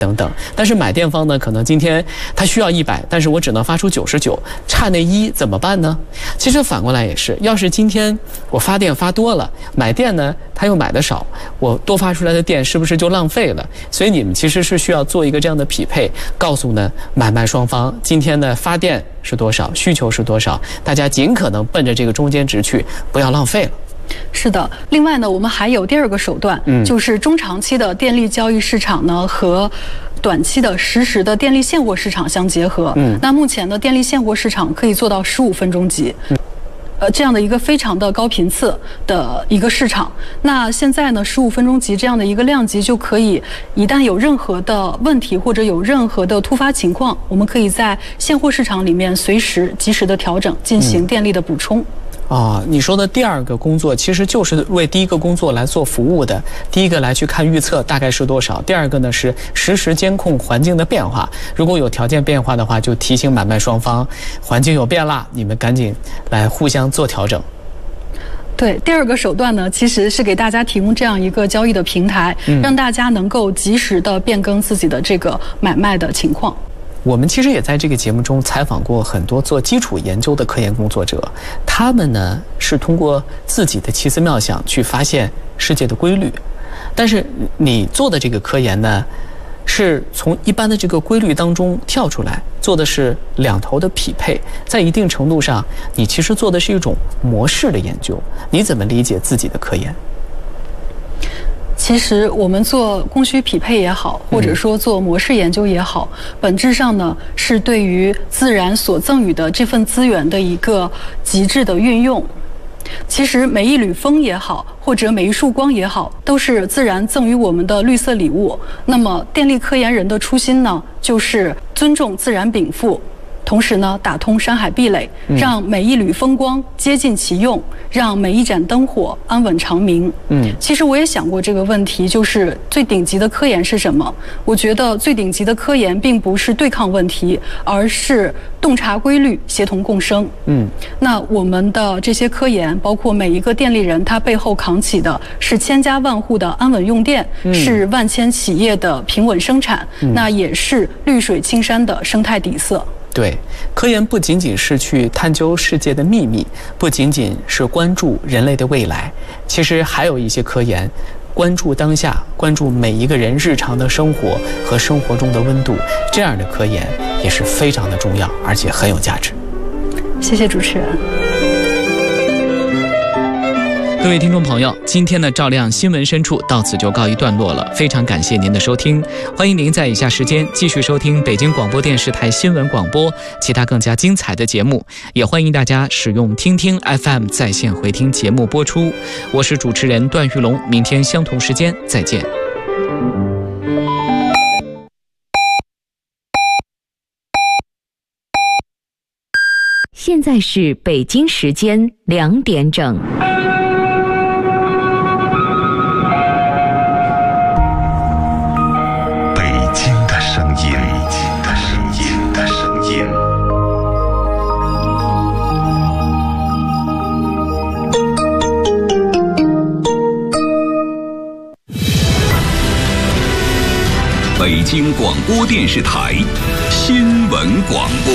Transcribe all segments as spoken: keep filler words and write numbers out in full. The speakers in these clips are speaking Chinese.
等等，但是买电方呢，可能今天他需要一百，但是我只能发出九十九，差那一怎么办呢？其实反过来也是，要是今天我发电发多了，买电呢他又买的少，我多发出来的电是不是就浪费了？所以你们其实是需要做一个这样的匹配，告诉呢买卖双方今天呢发电是多少，需求是多少，大家尽可能奔着这个中间值去，不要浪费了。 是的，另外呢，我们还有第二个手段，嗯，就是中长期的电力交易市场呢和短期的实时的电力现货市场相结合。嗯，那目前的电力现货市场可以做到十五分钟级。嗯。呃，这样的一个非常的高频次的一个市场，那现在呢，十五分钟级这样的一个量级就可以，一旦有任何的问题或者有任何的突发情况，我们可以在现货市场里面随时及时的调整，进行电力的补充。嗯啊，你说的第二个工作其实就是为第一个工作来做服务的。第一个来去看预测大概是多少，第二个呢是实时监控环境的变化。如果有条件变化的话，就提醒买卖双方，环境有变了，你们赶紧来互相做调整。 对，第二个手段呢，其实是给大家提供这样一个交易的平台，嗯、让大家能够及时的变更自己的这个买卖的情况。 我们其实也在这个节目中采访过很多做基础研究的科研工作者，他们呢是通过自己的奇思妙想去发现世界的规律，但是你做的这个科研呢，是从一般的这个规律当中跳出来，做的是两头的匹配，在一定程度上，你其实做的是一种模式的研究。你怎么理解自己的科研？ 其实我们做供需匹配也好，或者说做模式研究也好，本质上呢是对于自然所赠予的这份资源的一个极致的运用。其实每一缕风也好，或者每一束光也好，都是自然赠予我们的绿色礼物。那么电力科研人的初心呢，就是尊重自然禀赋，同时呢，打通山海壁垒，让每一缕风光接近其用，让每一盏灯火安稳长明。嗯，其实我也想过这个问题，就是最顶级的科研是什么？我觉得最顶级的科研并不是对抗问题，而是洞察规律，协同共生。嗯，那我们的这些科研，包括每一个电力人，他背后扛起的是千家万户的安稳用电，嗯、是万千企业的平稳生产，嗯、那也是绿水青山的生态底色。 对，科研不仅仅是去探究世界的秘密，不仅仅是关注人类的未来，其实还有一些科研关注当下，关注每一个人日常的生活和生活中的温度，这样的科研也是非常的重要，而且很有价值。 谢谢主持人。 各位听众朋友，今天的照亮新闻深处到此就告一段落了，非常感谢您的收听，欢迎您在以下时间继续收听北京广播电视台新闻广播其他更加精彩的节目，也欢迎大家使用听听 F M 在线回听节目播出。我是主持人段玉龙，明天相同时间再见。 现在是北京时间两点整。 北京广播电视台新闻广播，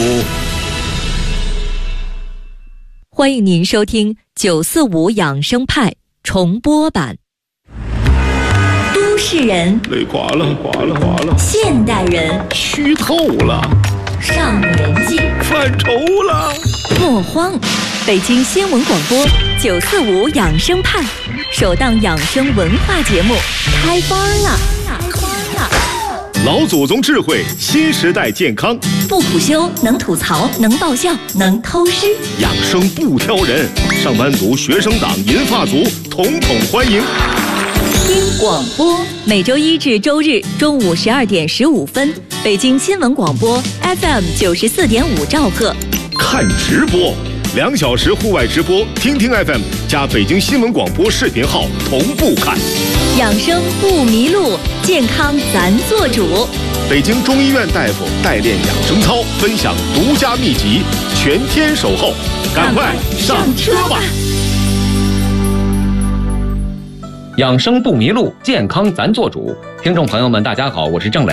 欢迎您收听九四五养生派重播版。都市人累垮了，垮了，垮了； 现代人虚透了， 上年纪犯愁了。 莫慌，北京新闻广播九四五养生派首档养生文化节目开班了，开班了。 老祖宗智慧，新时代健康， 不苦修，能吐槽，能爆笑，能偷师， 养生不挑人，上班族、学生党、银发族统统欢迎。 听广播，每周一至周日中午十二点十五分，北京新闻广播 F M 九十四点五兆赫。 看直播，两小时户外直播，听听 F M 加北京新闻广播视频号同步看。 养生不迷路，健康咱做主。 北京中医院大夫代练养生操，分享独家秘籍，全天守候，赶快上车吧！ 养生不迷路，健康咱做主。听众朋友们，大家好，我是郑磊。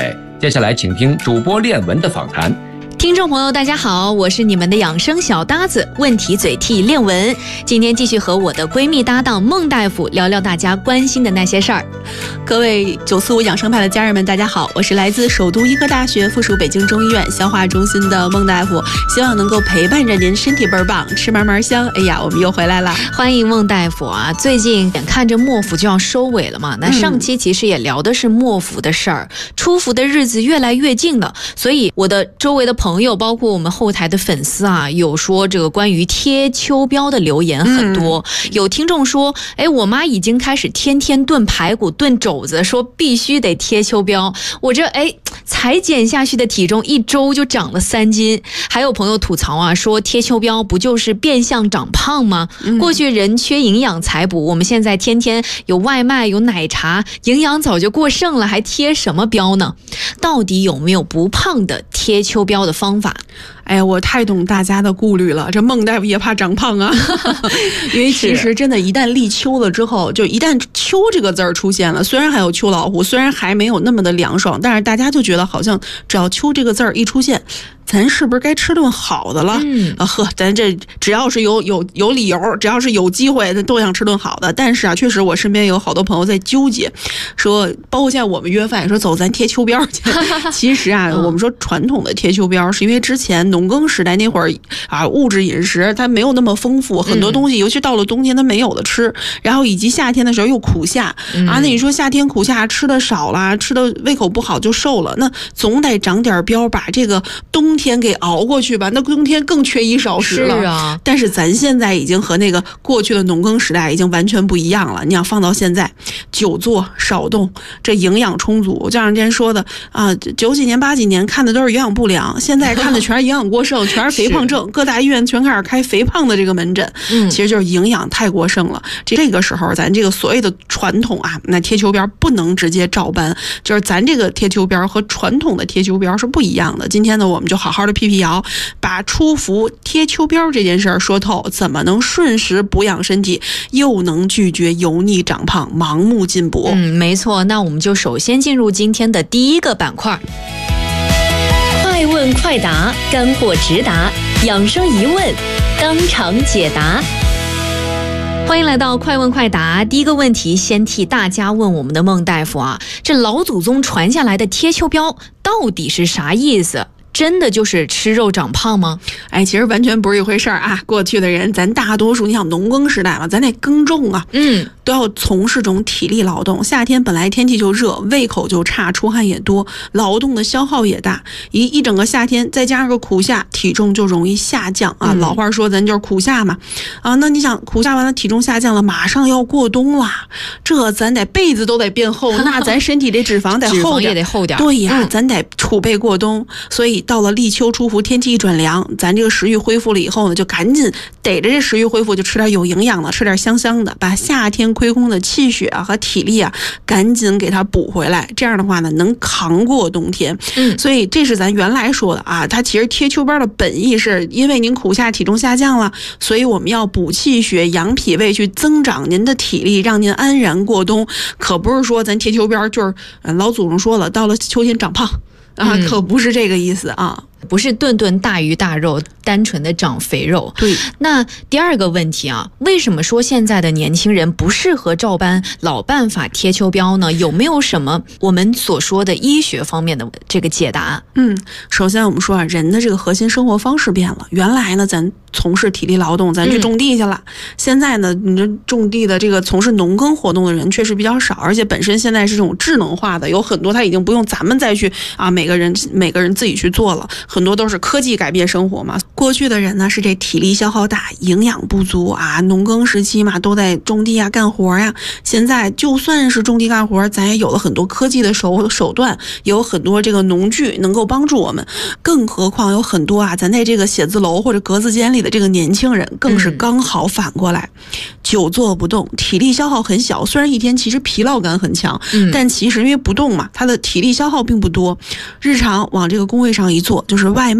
接下来请听主播练文的访谈。 听众朋友大家好，我是你们的养生小搭子问题嘴替练文，今天继续和我的闺蜜搭档孟大夫聊聊大家关心的那些事儿。 各位九四五养生派的家人们大家好，我是来自首都医科大学附属北京中医院消化中心的孟大夫，希望能够陪伴着您，身体倍儿棒，吃嘛嘛香。哎呀，我们又回来了， 欢迎孟大夫啊！最近眼看着末伏就要收尾了嘛，那上期其实也聊的是末伏的事儿，出伏的日子越来越近了，所以我的周围的朋友朋友包括我们后台的粉丝啊，有说这个关于贴秋膘的留言很多、嗯、有听众说，哎，我妈已经开始天天炖排骨炖肘子，说必须得贴秋膘，我这哎才减下去的体重一周就长了三斤。还有朋友吐槽啊，说贴秋膘不就是变相长胖吗、嗯、过去人缺营养才补，我们现在天天有外卖有奶茶，营养早就过剩了，还贴什么膘呢？到底有没有不胖的贴秋膘的方法？ 哎呀，我太懂大家的顾虑了，这孟大夫也怕长胖啊因为其实真的一旦立秋了之后，就一旦秋这个字儿出现了，虽然还有秋老虎，虽然还没有那么的凉爽，但是大家就觉得好像只要秋这个字儿一出现，咱是不是该吃顿好的了？嗯啊呵，咱这只要是有有有理由，只要是有机会，都想吃顿好的。但是啊，确实我身边有好多朋友在纠结，说包括现在我们约饭说走咱贴秋膘去。其实啊，我们说传统的贴秋膘是因为之前农耕时代那会儿啊，物质饮食它没有那么丰富，很多东西、嗯、尤其到了冬天它没有的吃，然后以及夏天的时候又苦夏、嗯、啊，那你说夏天苦夏吃的少了，吃的胃口不好就瘦了，那总得长点膘把这个冬天给熬过去吧，那冬天更缺衣少食了。 是啊， 但是咱现在已经和那个过去的农耕时代已经完全不一样了。你想放到现在，久坐少动，这营养充足，就像之前说的啊，九几年八几年看的都是营养不良，现在看的全是营养过剩，全是肥胖症，各大医院全开始开肥胖的这个门诊。嗯，其实就是营养太过剩了。这个时候，咱这个所谓的传统啊，那贴秋膘不能直接照搬，就是咱这个贴秋膘和传统的贴秋膘是不一样的。今天呢，我们就好好的辟辟谣，把出伏贴秋膘这件事儿说透，怎么能顺时补养身体，又能拒绝油腻长胖、盲目进补？ 嗯，没错。那我们就首先进入今天的第一个板块。快问快答，干货直达，养生疑问当场解答。欢迎来到快问快答。第一个问题，先替大家问我们的孟大夫啊，这老祖宗传下来的贴秋膘到底是啥意思？真的就是吃肉长胖吗？ 哎，其实完全不是一回事儿啊！过去的人，咱大多数，你想农耕时代嘛，咱得耕种啊，嗯，都要从事这种体力劳动。夏天本来天气就热，胃口就差，出汗也多，劳动的消耗也大。一一整个夏天，再加上个苦夏，体重就容易下降啊。嗯、老话说，咱就是苦夏嘛，啊，那你想苦夏完了，体重下降了，马上要过冬了，这咱得被子都得变厚，那咱身体这脂肪得厚点，脂肪也得厚点。 对呀、嗯，咱得储备过冬，所以。到了立秋出伏，天气一转凉，咱这个食欲恢复了以后呢，就赶紧逮着这食欲恢复，就吃点有营养的，吃点香香的，把夏天亏空的气血啊和体力啊，赶紧给它补回来。这样的话呢，能扛过冬天。嗯，所以这是咱原来说的啊，它其实贴秋膘的本意是因为您苦夏体重下降了，所以我们要补气血、养脾胃，去增长您的体力，让您安然过冬。可不是说咱贴秋膘就是老祖宗说了，到了秋天长胖。啊，可不是这个意思啊， 不是顿顿大鱼大肉，单纯的长肥肉。 对。 那第二个问题啊，为什么说现在的年轻人不适合照搬老办法贴秋膘呢？有没有什么我们所说的医学方面的这个解答？ 嗯，首先我们说啊，人的这个核心生活方式变了。原来呢，咱从事体力劳动，咱去种地去了。嗯、现在呢，你这种地的这个从事农耕活动的人确实比较少，而且本身现在是这种智能化的，有很多他已经不用咱们再去啊，每个人每个人自己去做了，很多都是科技改变生活嘛。过去的人呢是这体力消耗大，营养不足啊，农耕时期嘛都在种地啊干活呀。现在就算是种地干活，咱也有了很多科技的手手段，也有很多这个农具能够帮助我们。更何况有很多啊，咱在这个写字楼或者格子间里的这个年轻人，更是刚好反过来，嗯、久坐不动，体力消耗很小。虽然一天其实疲劳感很强，嗯、但其实因为不动嘛，他的体力消耗并不多。日常往这个工位上一坐，就是外卖、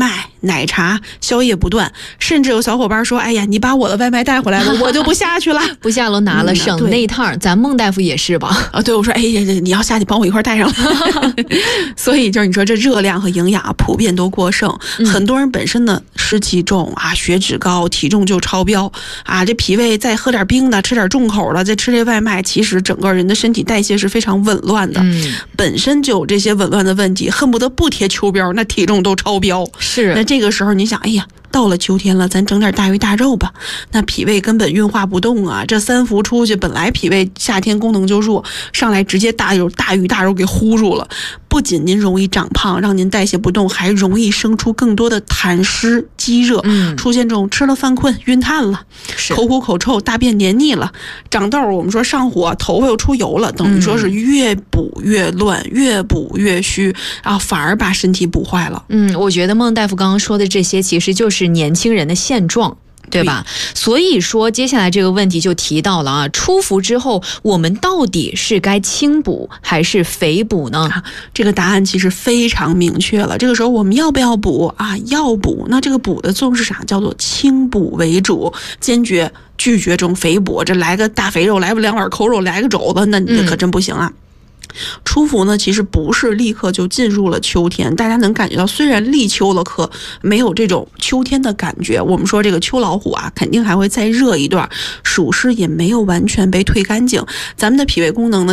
奶茶、宵夜不断，甚至有小伙伴说：“哎呀，你把我的外卖带回来了，我就不下去了， 不下楼拿了， 嗯、 省那一趟。咱孟大夫也是吧？ 啊，对，我说，哎呀，你要下去帮我一块带上。所以就是你说这热量和营养普遍都过剩，嗯、很多人本身呢湿气重啊，血脂高，体重就超标啊，这脾胃再喝点冰的，吃点重口的，再吃这外卖，其实整个人的身体代谢是非常紊乱的。嗯，本身就有这些紊乱的问题，恨不得不贴秋膘，那体重都超标。 是， 那这个时候你想，哎呀，到了秋天了，咱整点大鱼大肉吧。那脾胃根本运化不动啊，这三伏出去，本来脾胃夏天功能就弱，上来直接大有大鱼大肉给呼住了。不仅您容易长胖，让您代谢不动，还容易生出更多的痰湿积热，嗯，出现这种吃了犯困、晕碳了，口苦口臭、大便黏腻了，长痘，我们说上火，头发又出油了，等于说是越补越乱，越补越虚，然后反而把身体补坏了。 嗯，我觉得孟大夫刚刚说的这些，其实就是年轻人的现状。对吧？所以说接下来这个问题就提到了啊，出伏之后我们到底是该轻补还是肥补呢？ 啊、这个答案其实非常明确了。这个时候我们要不要补啊？要补。那这个补的作用是啥？叫做轻补为主，坚决拒绝这种肥补。这来个大肥肉，来不两碗扣肉，来个肘子，那你可真不行啊。嗯，出伏呢，其实不是立刻就进入了秋天，大家能感觉到，虽然立秋了，可没有这种秋天的感觉。我们说这个秋老虎啊，肯定还会再热一段，暑湿也没有完全被退干净，咱们的脾胃功能呢